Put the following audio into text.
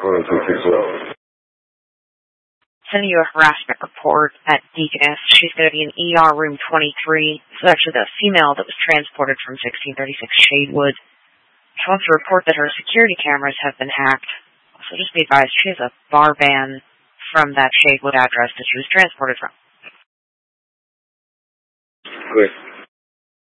10261. Sending you a harassment report at Deaconess. She's going to be in ER room 23. This is actually the female that was transported from 1636 Shadewood. She wants to report that her security cameras have been hacked. So just be advised, she has a bar ban from that Shadewood address that she was transported from. Good.